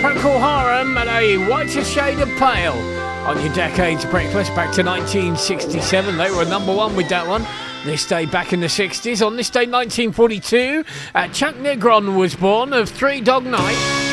Procol Harum and a whiter shade of pale on your Decades Breakfast back to 1967. They were number one with that one. This day back in the 60s. On this day 1942, Chuck Negron was born of Three Dog Night.